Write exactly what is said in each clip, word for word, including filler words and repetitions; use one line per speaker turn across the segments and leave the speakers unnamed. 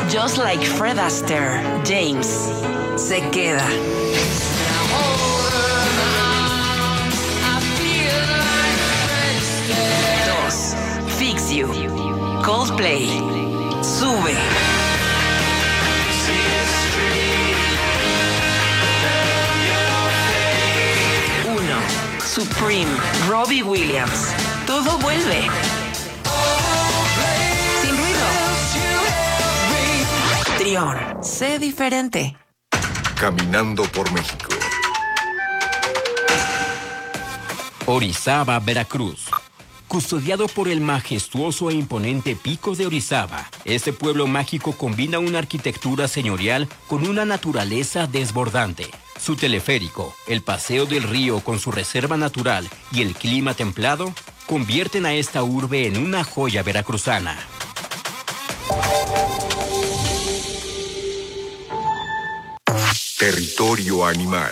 Just like Fred Astaire, James se queda. Dos, Fix You. Coldplay sube. Uno, Supreme, Robbie Williams. Todo vuelve. Sin ruido. Trión, sé diferente.
Caminando por México.
Orizaba, Veracruz. Custodiado por el majestuoso e imponente Pico de Orizaba, este pueblo mágico combina una arquitectura señorial con una naturaleza desbordante. Su teleférico, el paseo del río con su reserva natural y el clima templado convierten a esta urbe en una joya veracruzana.
Territorio animal.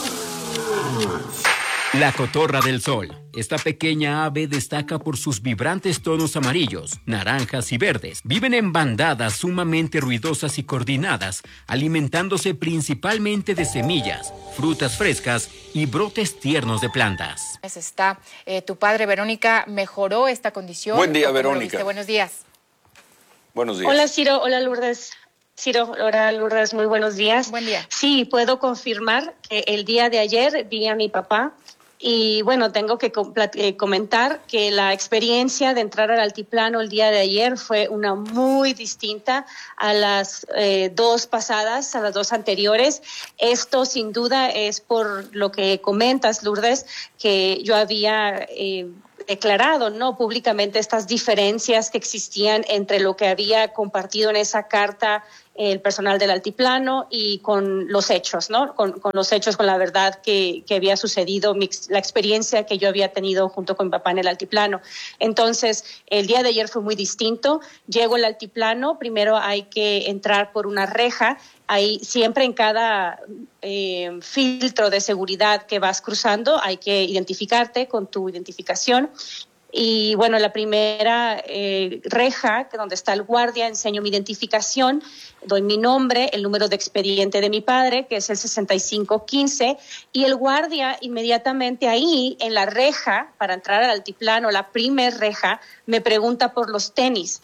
La cotorra del sol. Esta pequeña ave destaca por sus vibrantes tonos amarillos, naranjas y verdes. Viven en bandadas sumamente ruidosas y coordinadas, alimentándose principalmente de semillas, frutas frescas y brotes tiernos de plantas.
Está eh, tu padre, Verónica, mejoró esta condición.
Buen día, Verónica.
Buenos días.
Buenos días.
Hola, Ciro. Hola, Lourdes. Ciro, hola, Lourdes. Muy buenos días.
Buen día.
Sí, puedo confirmar que el día de ayer vi a mi papá. Y bueno, tengo que comentar que la experiencia de entrar al altiplano el día de ayer fue una muy distinta a las eh, dos pasadas, a las dos anteriores. Esto sin duda es por lo que comentas, Lourdes, que yo había eh, declarado, ¿no?, públicamente estas diferencias que existían entre lo que había compartido en esa carta el personal del altiplano y con los hechos, ¿no? Con, con los hechos, con la verdad que, que había sucedido, mi, la experiencia que yo había tenido junto con mi papá en el altiplano. Entonces, el día de ayer fue muy distinto. Llego al altiplano, primero hay que entrar por una reja. Hay siempre en cada eh, filtro de seguridad que vas cruzando, hay que identificarte con tu identificación. Y bueno, la primera eh, reja, donde está el guardia, enseño mi identificación, doy mi nombre, el número de expediente de mi padre, que es el sesenta y cinco quince, y el guardia inmediatamente ahí, en la reja, para entrar al altiplano, la primer reja, me pregunta por los tenis.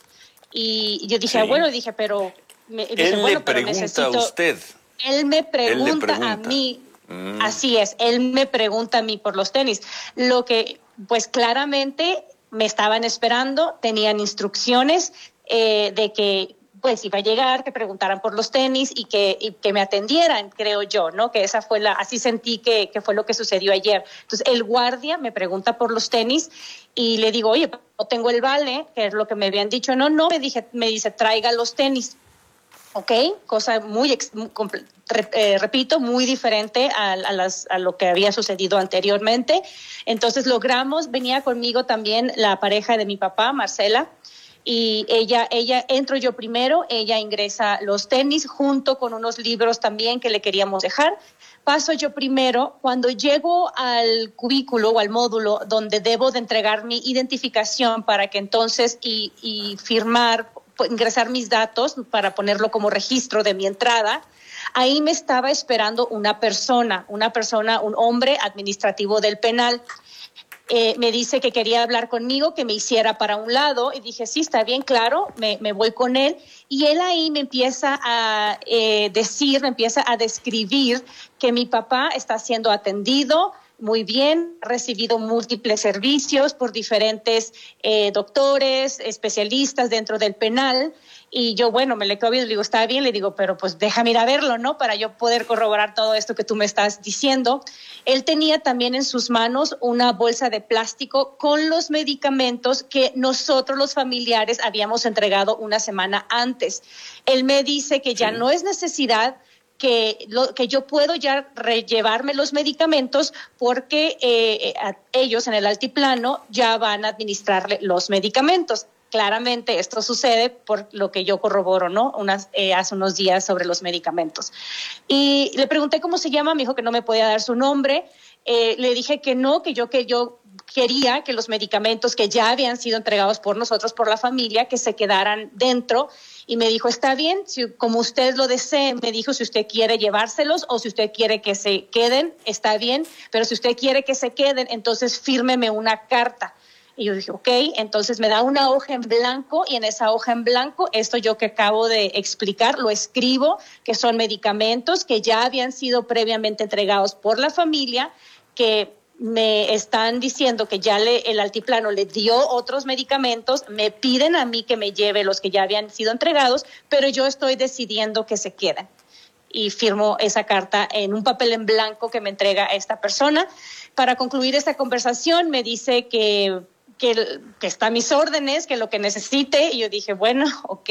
Y yo dije, sí. ah, bueno, dije, pero... Me,
él
dije, bueno,
le pregunta
pero necesito...
a usted.
Él me pregunta,
él le pregunta.
a mí,
mm.
así es, él me pregunta a mí por los tenis. Lo que... Pues claramente me estaban esperando, tenían instrucciones eh, de que pues iba a llegar, que preguntaran por los tenis y que, y que me atendieran, creo yo, ¿no? Que esa fue la, así sentí que, que fue lo que sucedió ayer. Entonces el guardia me pregunta por los tenis y le digo, oye, no tengo el vale, que es lo que me habían dicho. No, no, me dije, me dice, traiga los tenis. ¿Ok? Cosa muy, eh, repito, muy diferente a, a, las, a lo que había sucedido anteriormente. Entonces logramos, venía conmigo también la pareja de mi papá, Marcela, y ella, ella, entro yo primero, ella ingresa los tenis junto con unos libros también que le queríamos dejar. Paso yo primero, cuando llego al cubículo o al módulo donde debo de entregar mi identificación para que entonces y, y firmar, ingresar mis datos para ponerlo como registro de mi entrada, ahí me estaba esperando una persona, una persona, un hombre administrativo del penal. Eh, me dice que quería hablar conmigo, que me hiciera para un lado, y dije, sí, está bien, claro, me, me voy con él. Y él ahí me empieza a eh, decir, me empieza a describir que mi papá está siendo atendido muy bien, ha recibido múltiples servicios por diferentes eh, doctores, especialistas dentro del penal. Y yo, bueno, me le quedo viendo, le digo, está bien, le digo, pero pues déjame ir a verlo, ¿no? Para yo poder corroborar todo esto que tú me estás diciendo. Él tenía también en sus manos una bolsa de plástico con los medicamentos que nosotros los familiares habíamos entregado una semana antes. Él me dice que ya sí. no es necesidad que, lo, que yo puedo ya llevarme los medicamentos porque eh, a ellos en el altiplano ya van a administrarle los medicamentos. Claramente esto sucede por lo que yo corroboro, ¿no? Unas, eh, hace unos días sobre los medicamentos. Y le pregunté cómo se llama, me dijo que no me podía dar su nombre. Eh, le dije que no, que yo, que yo quería que los medicamentos que ya habían sido entregados por nosotros, por la familia, que se quedaran dentro. Y me dijo, está bien, si, como usted lo desee, me dijo, si usted quiere llevárselos o si usted quiere que se queden, está bien, pero si usted quiere que se queden, entonces fírmeme una carta. Y yo dije, ok, entonces me da una hoja en blanco y en esa hoja en blanco, esto yo que acabo de explicar, lo escribo, que son medicamentos que ya habían sido previamente entregados por la familia, que me están diciendo que ya le, el altiplano le dio otros medicamentos, me piden a mí que me lleve los que ya habían sido entregados, pero yo estoy decidiendo que se queden. Y firmo esa carta en un papel en blanco que me entrega esta persona. Para concluir esta conversación me dice que, que, que está a mis órdenes, que lo que necesite. Y yo dije, bueno, ok.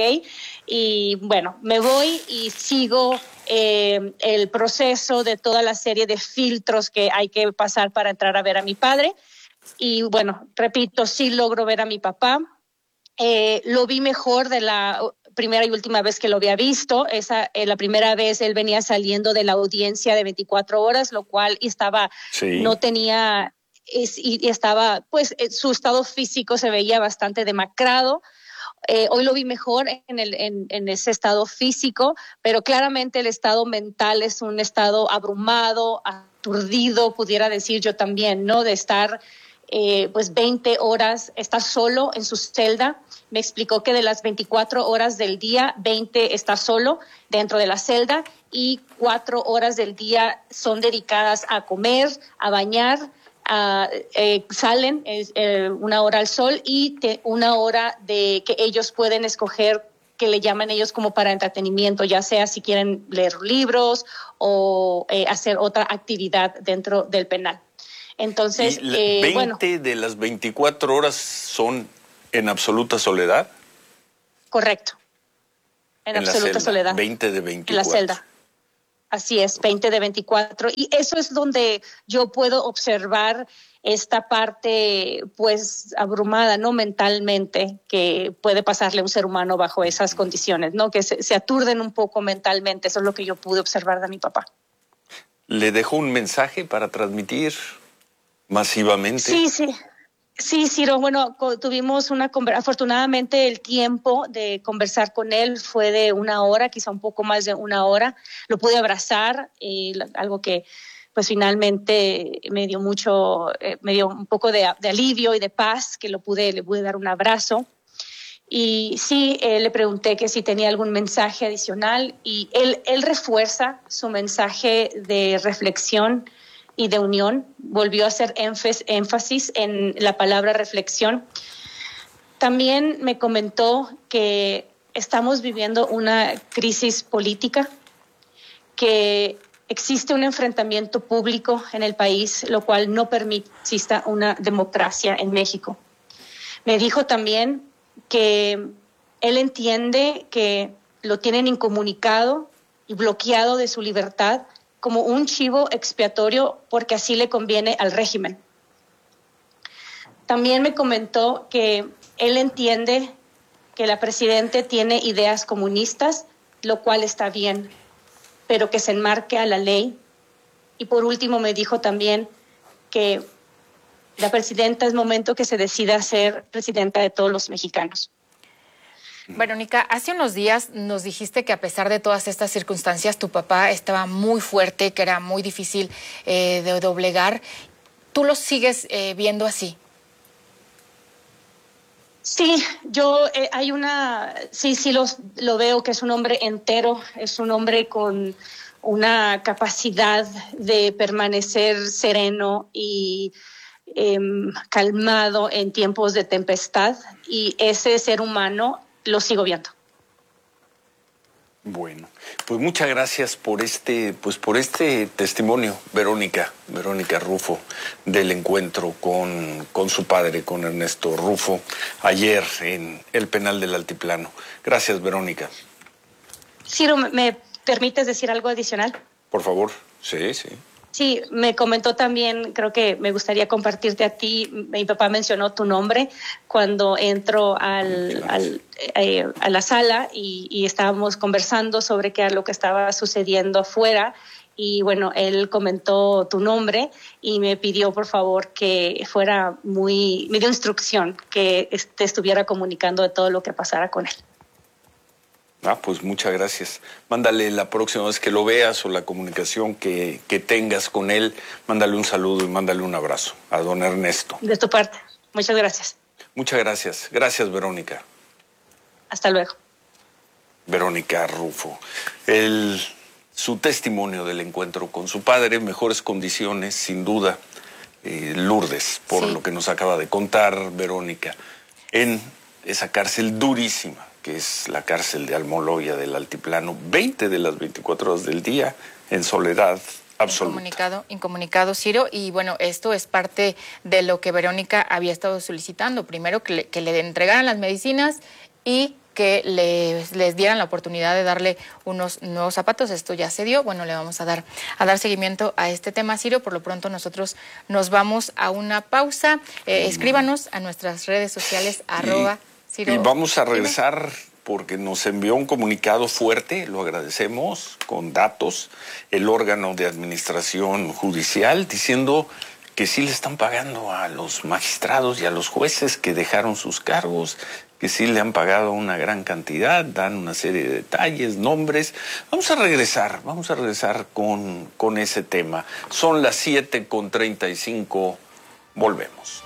Y bueno, me voy y sigo eh, el proceso de toda la serie de filtros que hay que pasar para entrar a ver a mi padre. Y bueno, repito, sí logro ver a mi papá. Eh, lo vi mejor de la primera y última vez que lo había visto. Esa, eh, la primera vez él venía saliendo de la audiencia de veinticuatro horas, lo cual estaba, sí. no tenía, es, y, y estaba, pues su estado físico se veía bastante demacrado. Eh, hoy lo vi mejor en, el, en, en ese estado físico, pero claramente el estado mental es un estado abrumado, aturdido, pudiera decir yo también, ¿no? De estar eh, pues veinte horas, estar solo en su celda. Me explicó que de las veinticuatro horas del día, veinte está solo dentro de la celda y cuatro horas del día son dedicadas a comer, a bañar, a, eh, salen eh, una hora al sol y te, una hora de que ellos pueden escoger, que le llaman ellos como para entretenimiento, ya sea si quieren leer libros o eh, hacer otra actividad dentro del penal. Entonces,
¿Y
eh,
veinte
bueno,
de las veinticuatro horas son en absoluta soledad?
Correcto. En, en absoluta soledad.
veinte de veinticuatro.
En la celda. Así es, veinte de veinticuatro. Y eso es donde yo puedo observar esta parte, pues, abrumada, ¿no? Mentalmente, que puede pasarle a un ser humano bajo esas condiciones, ¿no? Que se, se aturden un poco mentalmente. Eso es lo que yo pude observar de mi papá.
¿Le dejó un mensaje para transmitir masivamente?
Sí, sí. Sí, Ciro, bueno, tuvimos una conversación, afortunadamente el tiempo de conversar con él fue de una hora, quizá un poco más de una hora. Lo pude abrazar, y algo que pues finalmente me dio mucho, eh, me dio un poco de, de alivio y de paz, que lo pude, le pude dar un abrazo. Y sí, eh, le pregunté que si tenía algún mensaje adicional y él, él refuerza su mensaje de reflexión y de unión, volvió a hacer énfasis en la palabra reflexión. También me comentó que estamos viviendo una crisis política, que existe un enfrentamiento público en el país, lo cual no permite que exista una democracia en México. Me dijo también que él entiende que lo tienen incomunicado y bloqueado de su libertad como un chivo expiatorio porque así le conviene al régimen. También me comentó que él entiende que la presidenta tiene ideas comunistas, lo cual está bien, pero que se enmarque a la ley. Y por último me dijo también que la presidenta es momento que se decida ser presidenta de todos los mexicanos.
Verónica, hace unos días nos dijiste que a pesar de todas estas circunstancias, tu papá estaba muy fuerte, que era muy difícil eh, de doblegar. ¿Tú lo sigues eh, viendo así?
Sí, yo eh, hay una, sí, sí los, lo veo que es un hombre entero, es un hombre con una capacidad de permanecer sereno y eh, calmado en tiempos de tempestad, y ese ser humano lo sigo viendo.
Bueno, pues muchas gracias por este, pues por este testimonio, Verónica, Verónica Rufo, del encuentro con, con su padre, con Ernesto Rufo, ayer en el penal del Altiplano. Gracias, Verónica.
Ciro, ¿me permites decir algo adicional?
Por favor, sí, sí.
Sí, me comentó también, creo que me gustaría compartirte a ti, mi papá mencionó tu nombre cuando entro al, al, eh, a la sala y, y estábamos conversando sobre qué era lo que estaba sucediendo afuera, y bueno, él comentó tu nombre y me pidió por favor que fuera muy, me dio instrucción que te estuviera comunicando de todo lo que pasara con él.
Ah, pues muchas gracias. Mándale la próxima vez que lo veas o la comunicación que, que tengas con él, mándale un saludo y mándale un abrazo a don Ernesto.
De tu parte, muchas gracias.
Muchas gracias. Gracias, Verónica.
Hasta luego.
Verónica Rufo. El, su testimonio del encuentro con su padre, mejores condiciones, sin duda. Eh, Lourdes, por sí. lo que nos acaba de contar Verónica, en esa cárcel durísima, que es la cárcel de Almoloya del Altiplano, veinte de las veinticuatro horas del día, en soledad absoluta.
Incomunicado, incomunicado, Ciro, y bueno, esto es parte de lo que Verónica había estado solicitando. Primero, que le, que le entregaran las medicinas y que les, les dieran la oportunidad de darle unos nuevos zapatos. Esto ya se dio. Bueno, le vamos a dar, a dar seguimiento a este tema, Ciro. Por lo pronto nosotros nos vamos a una pausa. Eh, escríbanos a nuestras redes sociales, arroba Ciro.
Y vamos a regresar porque nos envió un comunicado fuerte, lo agradecemos, con datos, el órgano de administración judicial, diciendo que sí le están pagando a los magistrados y a los jueces que dejaron sus cargos, que sí le han pagado una gran cantidad, dan una serie de detalles, nombres. Vamos a regresar, vamos a regresar con, con ese tema. Son las siete con treinta y cinco, volvemos.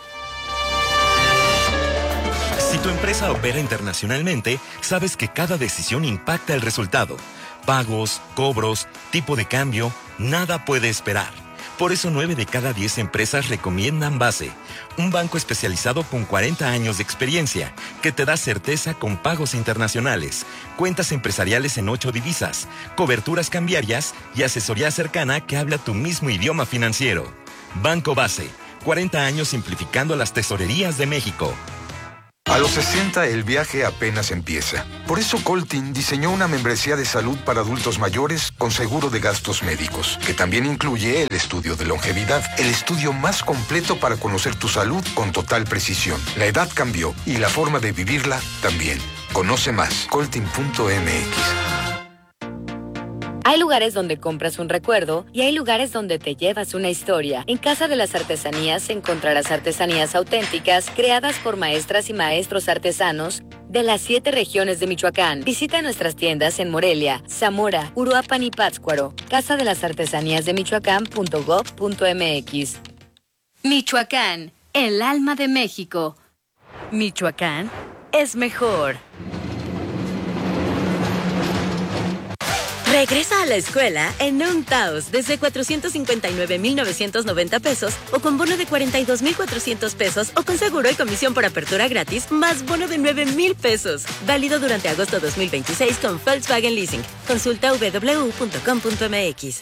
Si tu empresa opera internacionalmente, sabes que cada decisión impacta el resultado. Pagos, cobros, tipo de cambio, nada puede esperar. Por eso nueve de cada diez empresas recomiendan Base, un banco especializado con cuarenta años de experiencia, que te da certeza con pagos internacionales, cuentas empresariales en ocho divisas, coberturas cambiarias y asesoría cercana que habla tu mismo idioma financiero. Banco Base, cuarenta años simplificando las tesorerías de México.
A los sesenta el viaje apenas empieza. Por eso Coltin diseñó una membresía de salud para adultos mayores con seguro de gastos médicos, que también incluye el estudio de longevidad, el estudio más completo para conocer tu salud con total precisión. La edad cambió y la forma de vivirla también. Conoce más, coltin punto m x.
Hay lugares donde compras un recuerdo y hay lugares donde te llevas una historia. En Casa de las Artesanías encontrarás artesanías auténticas creadas por maestras y maestros artesanos de las siete regiones de Michoacán. Visita nuestras tiendas en Morelia, Zamora, Uruapan y Pátzcuaro. Casa de las Artesanías de Michoacán punto gob punto m x.
Michoacán, el alma de México. Michoacán es mejor.
Regresa a la escuela en Untaos desde cuatrocientos cincuenta y nueve mil novecientos noventa pesos o con bono de cuarenta y dos mil cuatrocientos pesos o con seguro y comisión por apertura gratis más bono de nueve mil pesos. Válido durante agosto dos mil veintiséis con Volkswagen Leasing. Consulta w w w punto com punto m x.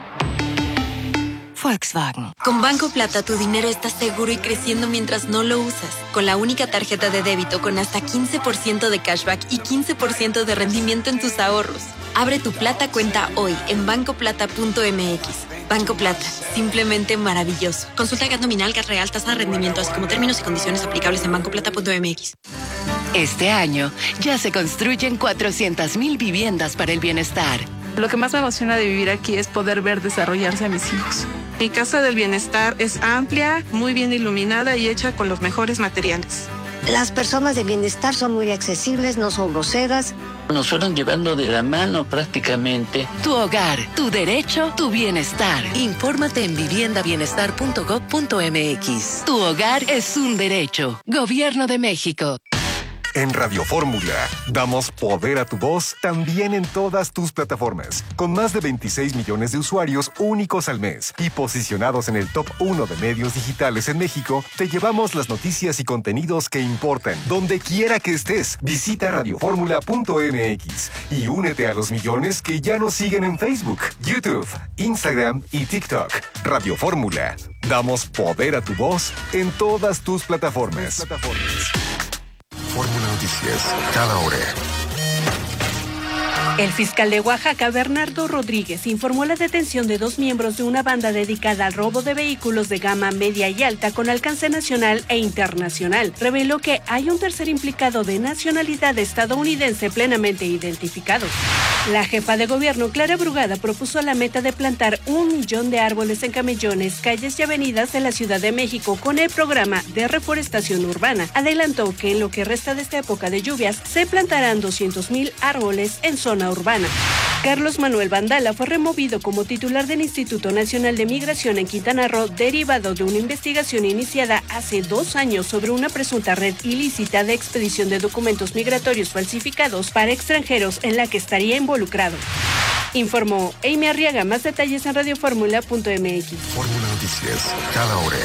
Volkswagen. Con Banco Plata tu dinero está seguro y creciendo mientras no lo usas. Con la única tarjeta de débito con hasta quince por ciento de cashback y quince por ciento de rendimiento en tus ahorros. Abre tu Plata cuenta hoy en banco plata punto m x. Banco Plata, simplemente maravilloso. Consulta gas nominal, gas real, tasa de rendimiento, así como términos y condiciones aplicables en banco plata punto m x.
Este año ya se construyen cuatrocientas mil viviendas para el bienestar.
Lo que más me emociona de vivir aquí es poder ver desarrollarse a mis hijos. Mi Casa del Bienestar es amplia, muy bien iluminada y hecha con los mejores materiales.
Las personas de bienestar son muy accesibles, no son groseras.
Nos fueron llevando de la mano prácticamente.
Tu hogar, tu derecho, tu bienestar. Infórmate en vivienda bienestar punto gob punto m x. Tu hogar es un derecho. Gobierno de México.
En Radio Fórmula, damos poder a tu voz también en todas tus plataformas. Con más de veintiséis millones de usuarios únicos al mes y posicionados en el top uno de medios digitales en México, te llevamos las noticias y contenidos que importan. Donde quiera que estés, visita radio fórmula punto m x y únete a los millones que ya nos siguen en Facebook, YouTube, Instagram y TikTok. Radio Fórmula, damos poder a tu voz en todas tus plataformas.
Fórmula Noticias, cada hora.
El fiscal de Oaxaca, Bernardo Rodríguez, informó la detención de dos miembros de una banda dedicada al robo de vehículos de gama media y alta con alcance nacional e internacional. Reveló que hay un tercer implicado de nacionalidad estadounidense plenamente identificado. La jefa de gobierno, Clara Brugada, propuso la meta de plantar un millón de árboles en camellones, calles y avenidas de la Ciudad de México con el programa de reforestación urbana. Adelantó que en lo que resta de esta época de lluvias se plantarán doscientos mil árboles en zona urbana. Carlos Manuel Vandala fue removido como titular del Instituto Nacional de Migración en Quintana Roo, derivado de una investigación iniciada hace dos años sobre una presunta red ilícita de expedición de documentos migratorios falsificados para extranjeros en la que estaría involucrado. Informó Amy Arriaga. Más detalles en radio fórmula punto m x.
Fórmula Noticias, cada hora.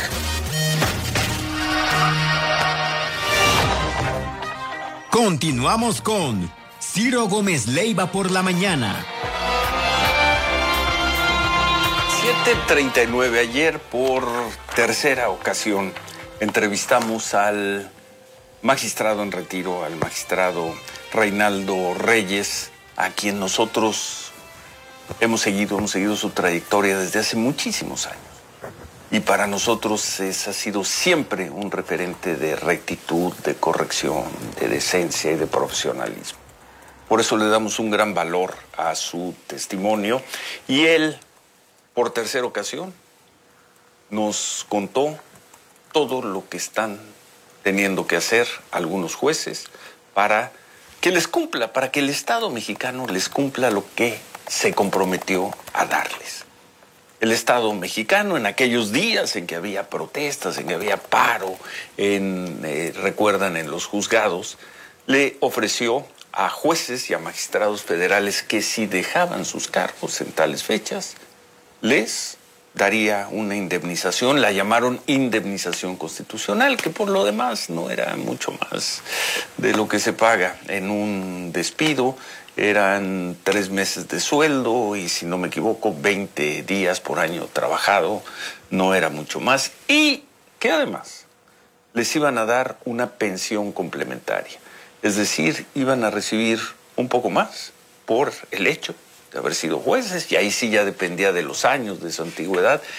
Continuamos con Ciro Gómez Leiva por la mañana.
siete treinta y nueve. Ayer, por tercera ocasión, entrevistamos al magistrado en retiro, al magistrado Reinaldo Reyes, a quien nosotros hemos seguido, hemos seguido su trayectoria desde hace muchísimos años. Y para nosotros es, ha sido siempre un referente de rectitud, de corrección, de decencia y de profesionalismo. Por eso le damos un gran valor a su testimonio. Y él, por tercera ocasión, nos contó todo lo que están teniendo que hacer algunos jueces para que les cumpla, para que el Estado mexicano les cumpla lo que se comprometió a darles. El Estado mexicano, en aquellos días en que había protestas, en que había paro, en, eh, recuerdan, en los juzgados, le ofreció a jueces y a magistrados federales que si dejaban sus cargos en tales fechas, les daría una indemnización, la llamaron indemnización constitucional, que por lo demás no era mucho más de lo que se paga en un despido. Eran tres meses de sueldo y, si no me equivoco, veinte días por año trabajado, no era mucho más. Y que además les iban a dar una pensión complementaria. Es decir, iban a recibir un poco más por el hecho de haber sido jueces, y ahí sí ya dependía de los años, de su antigüedad,